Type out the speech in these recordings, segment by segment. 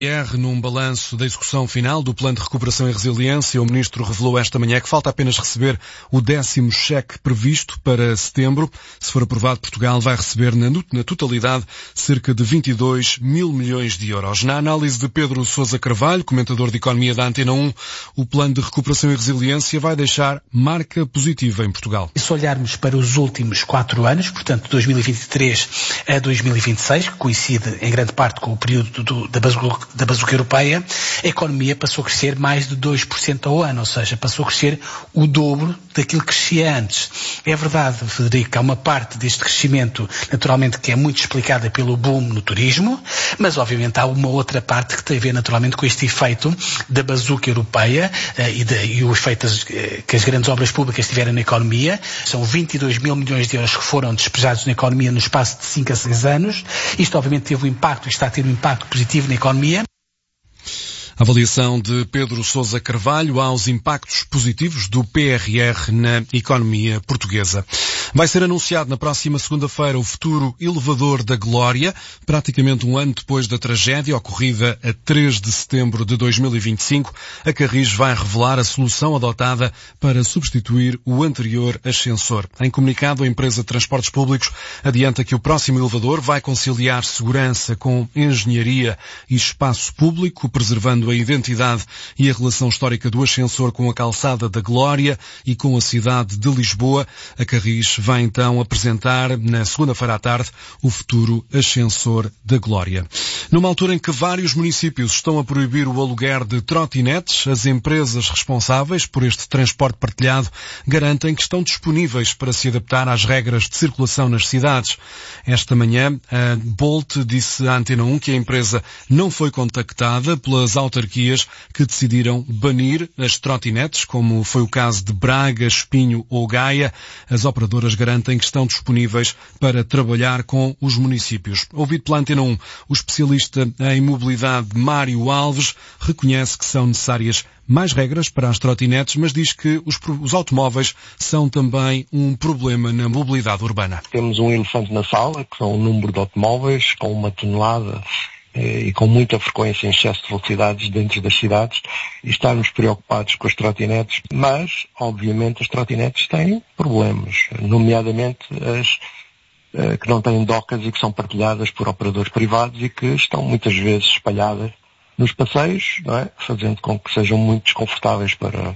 Num balanço da execução final do Plano de Recuperação e Resiliência, o Ministro revelou esta manhã que falta apenas receber o 10º cheque previsto para setembro. Se for aprovado, Portugal vai receber na totalidade cerca de 22 mil milhões de euros. Na análise de Pedro Sousa Carvalho, comentador de Economia da Antena 1, o Plano de Recuperação e Resiliência vai deixar marca positiva em Portugal. E se olharmos para os últimos 4 anos, portanto 2023 a 2026, que coincide em grande parte com o período da bazuca europeia, a economia passou a crescer mais de 2% ao ano, ou seja, passou a crescer o dobro daquilo que crescia antes. É verdade, Frederico, há uma parte deste crescimento, naturalmente, que é muito explicada pelo boom no turismo, mas obviamente há uma outra parte que tem a ver naturalmente com este efeito da bazuca europeia e o efeito que as grandes obras públicas tiveram na economia. São 22 mil milhões de euros que foram despejados na economia no espaço de 5 a 6 anos. Isto obviamente teve um impacto e está a ter um impacto positivo na economia. Avaliação de Pedro Sousa Carvalho aos impactos positivos do PRR na economia portuguesa. Vai ser anunciado na próxima segunda-feira o futuro elevador da Glória, praticamente um ano depois da tragédia ocorrida a 3 de setembro de 2025. A Carris vai revelar a solução adotada para substituir o anterior ascensor. Em comunicado, a empresa de transportes públicos adianta que o próximo elevador vai conciliar segurança com engenharia e espaço público, preservando a identidade e a relação histórica do ascensor com a calçada da Glória e com a cidade de Lisboa. A Carris vai então apresentar na segunda-feira à tarde o futuro ascensor da Glória. Numa altura em que vários municípios estão a proibir o aluguer de trotinetes, as empresas responsáveis por este transporte partilhado garantem que estão disponíveis para se adaptar às regras de circulação nas cidades. Esta manhã, a Bolt disse à Antena 1 que a empresa não foi contactada pelas autarquias que decidiram banir as trotinetes, como foi o caso de Braga, Espinho ou Gaia. As operadoras garantem que estão disponíveis para trabalhar com os municípios. Ouvido pela Antena 1, o especialista em mobilidade Mário Alves reconhece que são necessárias mais regras para as trotinetes, mas diz que os automóveis são também um problema na mobilidade urbana. Temos um elefante na sala, que são o número de automóveis com 1 tonelada e com muita frequência em excesso de velocidades dentro das cidades, e estarmos preocupados com as trotinetes, mas, obviamente, as trotinetes têm problemas, nomeadamente as que não têm docas e que são partilhadas por operadores privados e que estão muitas vezes espalhadas nos passeios, não é? Fazendo com que sejam muito desconfortáveis para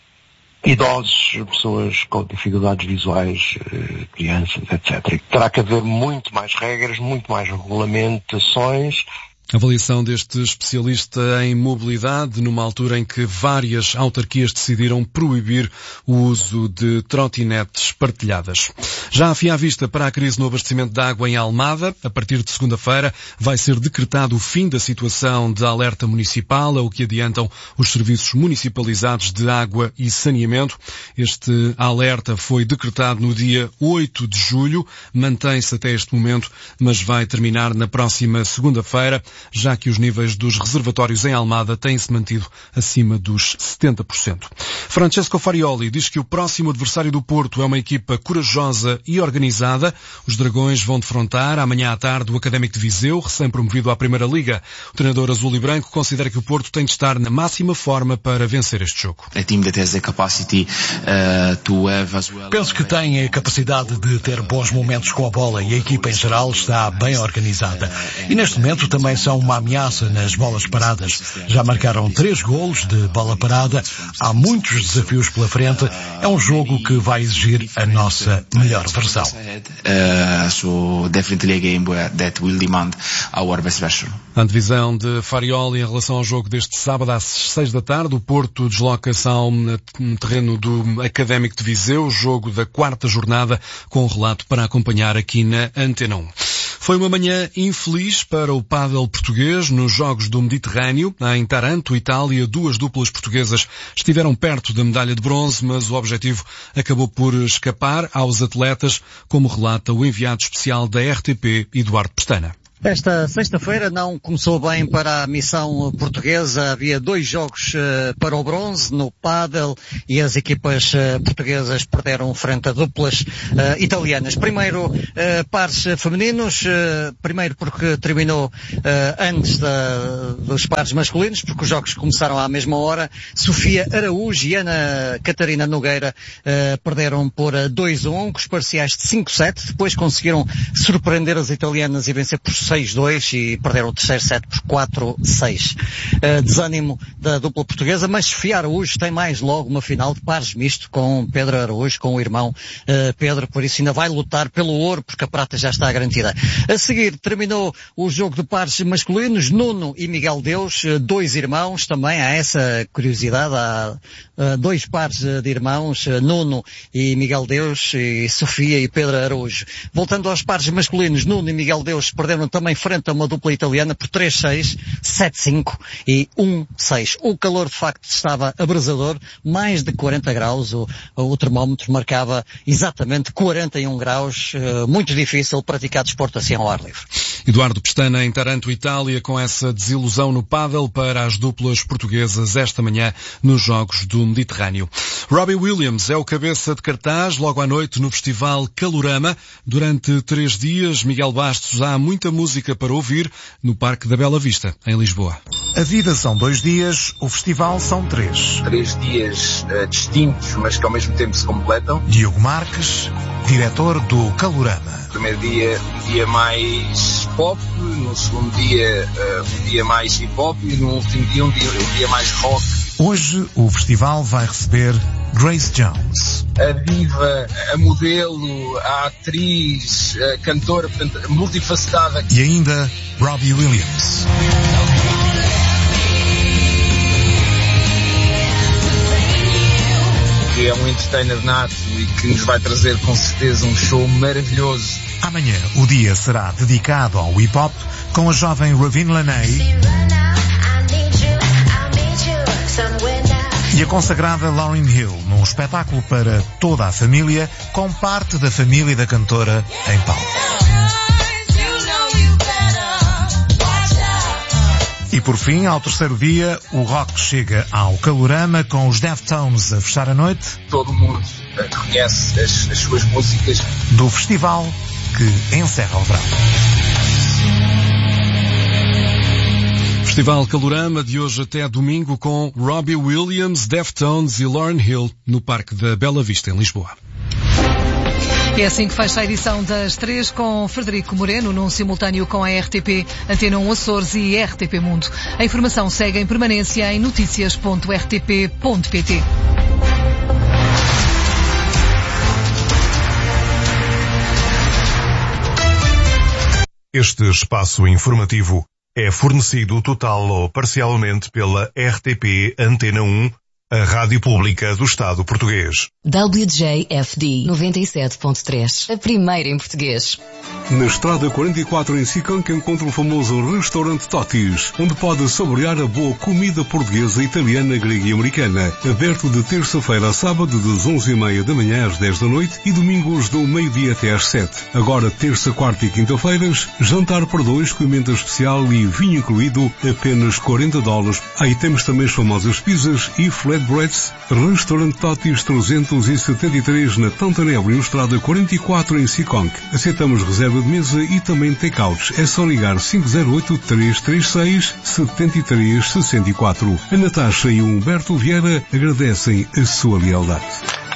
idosos, pessoas com dificuldades visuais, crianças, etc. E terá que haver muito mais regras, muito mais regulamentações. Avaliação deste especialista em mobilidade numa altura em que várias autarquias decidiram proibir o uso de trotinetes partilhadas. Já a vista para a crise no abastecimento de água em Almada, a partir de segunda-feira vai ser decretado o fim da situação de alerta municipal, ao que adiantam os serviços municipalizados de água e saneamento. Este alerta foi decretado no dia 8 de julho, mantém-se até este momento, mas vai terminar na próxima segunda-feira, já que os níveis dos reservatórios em Almada têm-se mantido acima dos 70%. Francesco Farioli diz que o próximo adversário do Porto é uma equipa corajosa e organizada. Os Dragões vão defrontar amanhã à tarde o Académico de Viseu, recém-promovido à Primeira Liga. O treinador azul e branco considera que o Porto tem de estar na máxima forma para vencer este jogo. Penso que tem a capacidade de ter bons momentos com a bola e a equipa em geral está bem organizada. E neste momento também são uma ameaça nas bolas paradas. Já marcaram 3 golos de bola parada. Há muitos desafios pela frente. É um jogo que vai exigir a nossa melhor versão. A divisão de Farioli em relação ao jogo deste sábado às 6 da tarde. O Porto desloca-se ao terreno do Académico de Viseu, jogo da 4ª jornada, com um relato para acompanhar aqui na Antena 1. Foi uma manhã infeliz para o pádel português nos Jogos do Mediterrâneo. Em Taranto, Itália, 2 duplas portuguesas estiveram perto da medalha de bronze, mas o objetivo acabou por escapar aos atletas, como relata o enviado especial da RTP, Eduardo Pestana. Esta sexta-feira não começou bem para a missão portuguesa. Havia 2 jogos para o bronze no pádel e as equipas portuguesas perderam frente a duplas italianas. Primeiro, pares femininos. Primeiro porque terminou antes dos pares masculinos, porque os jogos começaram à mesma hora. Sofia Araújo e Ana Catarina Nogueira perderam por 2-1, com os parciais de 5-7. Depois conseguiram surpreender as italianas e vencer por 6-2 e perderam o terceiro set por 4-6. Desânimo da dupla portuguesa, mas Sofia Araújo tem mais logo uma final de pares misto com Pedro Araújo, com o irmão Pedro, por isso ainda vai lutar pelo ouro, porque a prata já está garantida. A seguir terminou o jogo de pares masculinos, Nuno e Miguel Deus, 2 irmãos, também há essa curiosidade, há 2 pares de irmãos, Nuno e Miguel Deus, e Sofia e Pedro Araújo. Voltando aos pares masculinos, Nuno e Miguel Deus perderam também frente a uma dupla italiana por 3-6, 7-5 e 1-6. O calor de facto estava abrasador, mais de 40 graus, o termómetro marcava exatamente 41 graus, muito difícil praticar desporto assim ao ar livre. Eduardo Pestana em Taranto, Itália, com essa desilusão no pádel para as duplas portuguesas esta manhã nos Jogos do Mediterrâneo. Robbie Williams é o cabeça de cartaz logo à noite no Festival Calorama. Durante 3 dias, Miguel Bastos, há muita música para ouvir no Parque da Bela Vista, em Lisboa. A vida são 2 dias, o festival são 3. 3 dias distintos, mas que ao mesmo tempo se completam. Diogo Marques, diretor do Calorama. No primeiro dia, um dia mais pop, no segundo dia, um dia mais hip hop e no último dia, um dia mais rock. Hoje o festival vai receber Grace Jones. A diva, a modelo, a atriz, a cantora, portanto, multifacetada. E ainda Robbie Williams. Que é um entertainer nato e que nos vai trazer com certeza um show maravilhoso. Amanhã o dia será dedicado ao hip-hop com a jovem Ravine Laney e a consagrada Lauryn Hill num espetáculo para toda a família, com parte da família da cantora em palco. E por fim, ao terceiro dia, o rock chega ao Calorama com os Deftones a fechar a noite. Todo mundo conhece as suas músicas. Do festival que encerra o verão. Festival Calorama de hoje até domingo com Robbie Williams, Deftones e Lauryn Hill no Parque da Bela Vista, em Lisboa. É assim que fecha a edição das 3 com Frederico Moreno, num simultâneo com a RTP, Antena 1 Açores e RTP Mundo. A informação segue em permanência em noticias.rtp.pt. Este espaço informativo é fornecido total ou parcialmente pela RTP Antena 1, a Rádio Pública do Estado Português. WJFD 97.3, a primeira em português. Na Estrada 44 em Sicanca encontra o famoso restaurante Totis, onde pode saborear a boa comida portuguesa, italiana, grega e americana. Aberto de terça-feira a sábado das 11h30 da manhã às 10 da noite e domingos do meio-dia até às 7. Agora terça, quarta e quinta-feiras, jantar para 2 com emenda especial e vinho incluído, apenas $40. Aí temos também as famosas pizzas e flatbreads. Restaurante Totis 373 na Tantan Avenue, Estrada 44 em Siconc. Aceitamos reserva de mesa e também take-outs. É só ligar 508-336-7364. A Natasha e o Humberto Vieira agradecem a sua lealdade.